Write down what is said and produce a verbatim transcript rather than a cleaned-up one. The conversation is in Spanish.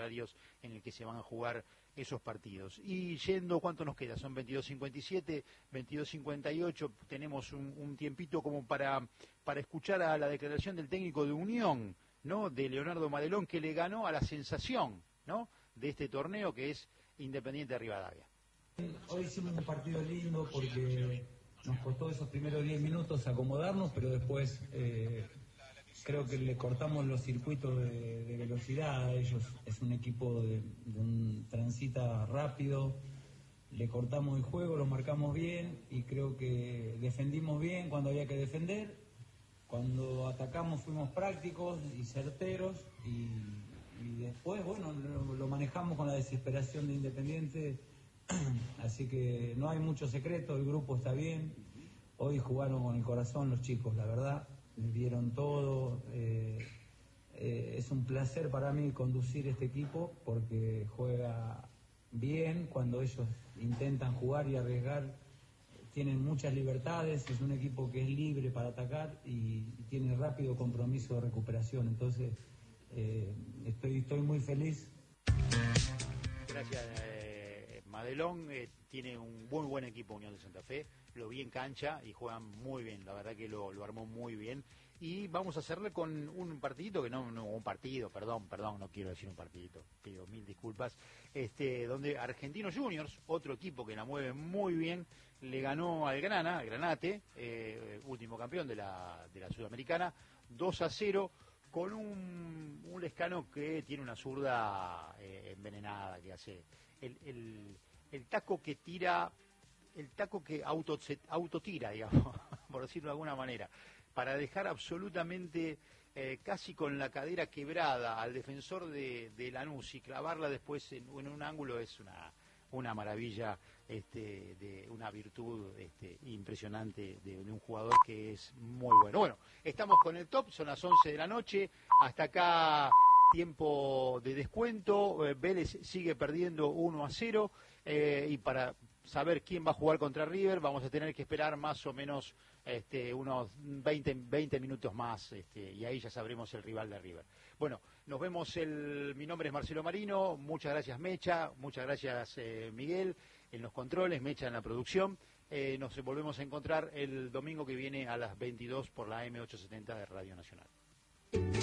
horarios en el que se van a jugar esos partidos. Y yendo, ¿cuánto nos queda? Son veintidós cincuenta y siete, veintidós cincuenta y ocho, tenemos un, un tiempito como para, para escuchar a la declaración del técnico de Unión, ¿no? De Leonardo Madelón, que le ganó a la sensación, ¿no? De este torneo, que es Independiente de Rivadavia. Hoy hicimos un partido lindo porque nos costó esos primeros diez minutos acomodarnos, pero después eh, creo que le cortamos los circuitos de, de velocidad a ellos. Es un equipo de, de un transita rápido, le cortamos el juego, lo marcamos bien y creo que defendimos bien cuando había que defender. Cuando atacamos fuimos prácticos y certeros y, y después, bueno, lo, lo manejamos con la desesperación de Independiente. Así que no hay mucho secreto, el grupo está bien. Hoy jugaron con el corazón los chicos, la verdad, les dieron todo. Eh, eh, es un placer para mí conducir este equipo porque juega bien cuando ellos intentan jugar y arriesgar. Tienen muchas libertades, es un equipo que es libre para atacar y, y tiene rápido compromiso de recuperación. Entonces, eh, estoy, estoy muy feliz. Gracias. Eh... Madelón eh, tiene un muy buen equipo Unión de Santa Fe, lo vi en cancha y juegan muy bien, la verdad que lo, lo armó muy bien. Y vamos a hacerle con un partidito, que no, no, un partido, perdón, perdón, no quiero decir un partidito, pido mil disculpas, este, donde Argentinos Juniors, otro equipo que la mueve muy bien, le ganó al Grana, al Granate, eh, último campeón de la, de la Sudamericana, dos a cero, con un, un Lescano que tiene una zurda eh, envenenada, que hace el, el, el taco que tira, el taco que auto, se, autotira, digamos, por decirlo de alguna manera, para dejar absolutamente eh, casi con la cadera quebrada al defensor de, de Lanús y clavarla después en, en un ángulo es una... una maravilla, este, de una virtud este, impresionante de, de un jugador que es muy bueno. Bueno, estamos con el top, son las once de la noche, hasta acá tiempo de descuento, eh, Vélez sigue perdiendo uno a cero, eh, y para saber quién va a jugar contra River vamos a tener que esperar más o menos este, unos veinte, veinte minutos más, este, y ahí ya sabremos el rival de River. Bueno, nos vemos, el, mi nombre es Marcelo Marino, muchas gracias Mecha, muchas gracias eh, Miguel en los controles, Mecha en la producción. Eh, nos volvemos a encontrar el domingo que viene a las veintidós por la A M ochocientos setenta de Radio Nacional.